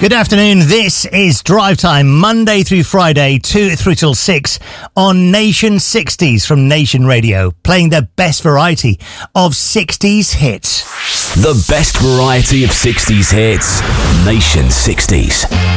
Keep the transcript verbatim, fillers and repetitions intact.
Good afternoon. This is Drive Time, Monday through Friday, two through till six on Nation sixties from Nation Radio, playing the best variety of sixties hits. The best variety of sixties hits, Nation sixties.